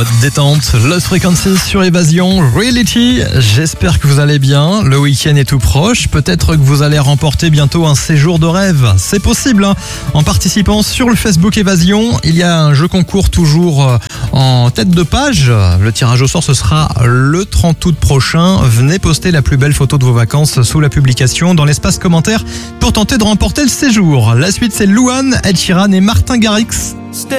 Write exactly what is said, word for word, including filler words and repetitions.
mode détente, Lost Frequencies sur Évasion, Reality. J'espère que vous allez bien, le week-end est tout proche. Peut-être que vous allez remporter bientôt un séjour de rêve. C'est possible, hein. En participant sur le Facebook Évasion, il y a un jeu concours toujours en tête de page. Le tirage au sort, ce sera le trente août prochain. Venez poster la plus belle photo de vos vacances sous la publication dans l'espace commentaire pour tenter de remporter le séjour. La suite, c'est Louane, Ed Sheeran et Martin Garrix.